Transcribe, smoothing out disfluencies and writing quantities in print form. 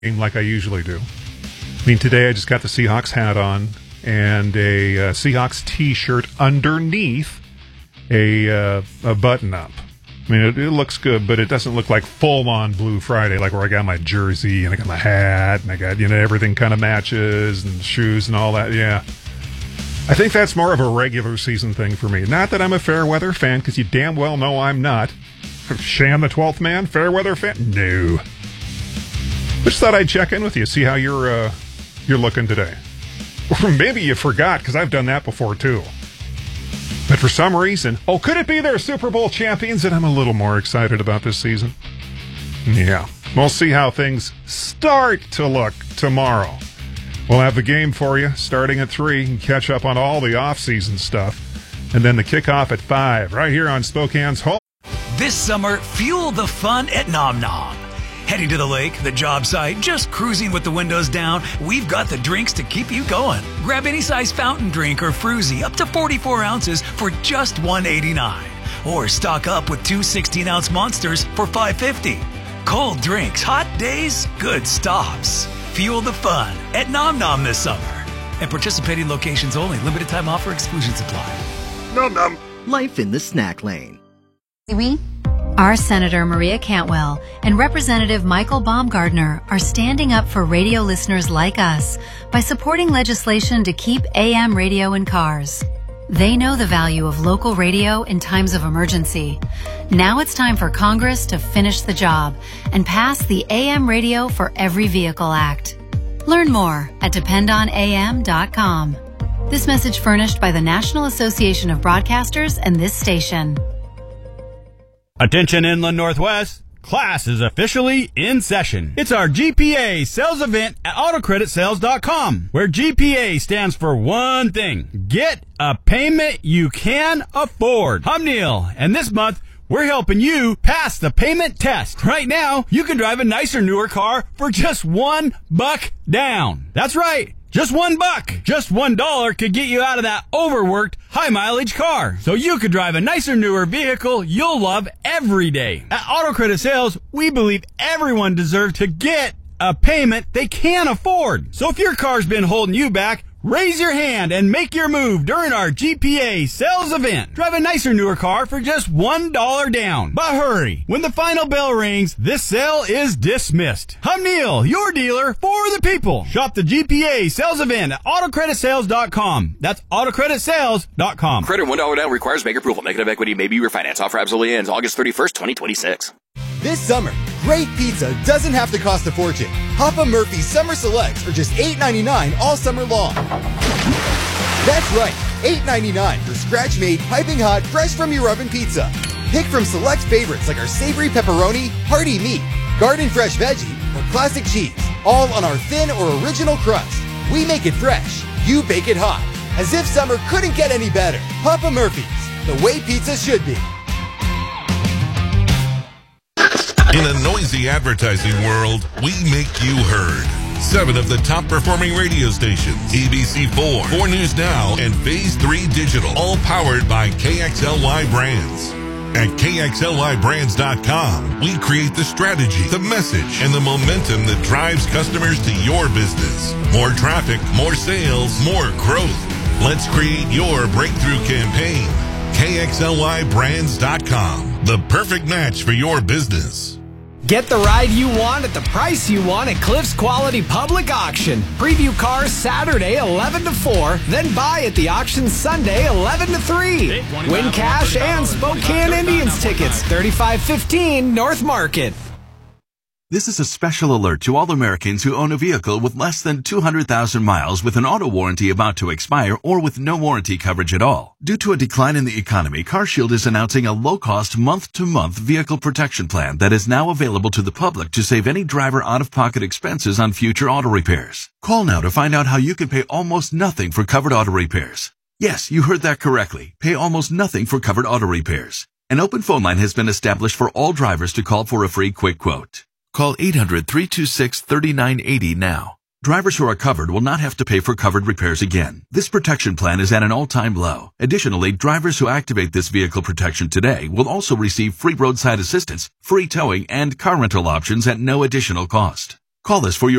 like I usually do. I mean, today I just got the Seahawks hat on and a Seahawks T-shirt underneath a button-up. I mean, it looks good, but it doesn't look like full-on Blue Friday, like where I got my jersey and I got my hat and I got, everything kind of matches and shoes and all that. Yeah. I think that's more of a regular season thing for me. Not that I'm a fair weather fan, because you damn well know I'm not. Shan the 12th man, fair weather fan? No. Just thought I'd check in with you, see how you're looking today. Or maybe you forgot, because I've done that before too. But for some reason, could it be they're Super Bowl champions? And I'm a little more excited about this season. Yeah, we'll see how things start to look tomorrow. We'll have the game for you starting at 3 and catch up on all the off-season stuff. And then the kickoff at 5 right here on Spokane's home. This summer, fuel the fun at Nom Nom. Heading to the lake, the job site, just cruising with the windows down, we've got the drinks to keep you going. Grab any size fountain drink or fruzy up to 44 ounces for just $1.89. Or stock up with 2 16-ounce monsters for $5.50. Cold drinks, hot days, good stops. Fuel the fun at Nom Nom this summer. And participating locations only. Limited time offer, exclusions apply. Nom Nom. Life in the snack lane. Our Senator Maria Cantwell and Representative Michael Baumgardner are standing up for radio listeners like us by supporting legislation to keep AM radio in cars. They know the value of local radio in times of emergency. Now it's time for Congress to finish the job and pass the AM Radio for Every Vehicle Act. Learn more at dependonam.com. This message furnished by the National Association of Broadcasters and this station. Attention Inland Northwest, class is officially in session. It's our GPA sales event at AutoCreditSales.com, where GPA stands for one thing: get a payment you can afford. I'm Neil, and this month we're helping you pass the payment test. Right now, you can drive a nicer, newer car for just $1 down. That's right. Just $1. Just $1 could get you out of that overworked, high-mileage car. So you could drive a nicer, newer vehicle you'll love every day. At Auto Credit Sales, we believe everyone deserves to get a payment they can afford. So if your car's been holding you back, raise your hand and make your move during our GPA sales event. Drive a nicer, newer car for just $1 down. But hurry, when the final bell rings, this sale is dismissed. I'm Neil, your dealer for the people. Shop the GPA sales event at AutoCreditSales.com. That's AutoCreditSales.com. Credit $1 down requires bank approval. Negative equity may be refinanced. Offer absolutely ends August 31st, 2026. This summer, great pizza doesn't have to cost a fortune. Papa Murphy's Summer Selects are just $8.99 all summer long. That's right, $8.99 for scratch-made, piping hot, fresh from your oven pizza. Pick from select favorites like our savory pepperoni, hearty meat, garden fresh veggie, or classic cheese, all on our thin or original crust. We make it fresh, you bake it hot. As if summer couldn't get any better. Papa Murphy's, the way pizza should be. In a noisy advertising world, we make you heard. 7 of the top performing radio stations, ABC4, 4 News Now, and Phase 3 Digital, all powered by KXLY Brands. At KXLYBrands.com, we create the strategy, the message, and the momentum that drives customers to your business. More traffic, more sales, more growth. Let's create your breakthrough campaign. KXLYBrands.com, the perfect match for your business. Get the ride you want at the price you want at Cliff's Quality Public Auction. Preview cars Saturday 11 to 4, then buy at the auction Sunday 11 to 3. Win cash and Spokane Indians tickets, 3515 North Market. This is a special alert to all Americans who own a vehicle with less than 200,000 miles with an auto warranty about to expire or with no warranty coverage at all. Due to a decline in the economy, CarShield is announcing a low-cost month-to-month vehicle protection plan that is now available to the public to save any driver out-of-pocket expenses on future auto repairs. Call now to find out how you can pay almost nothing for covered auto repairs. Yes, you heard that correctly. Pay almost nothing for covered auto repairs. An open phone line has been established for all drivers to call for a free quick quote. Call 800-326-3980 now. Drivers who are covered will not have to pay for covered repairs again. This protection plan is at an all-time low. Additionally, drivers who activate this vehicle protection today will also receive free roadside assistance, free towing, and car rental options at no additional cost. Call us for your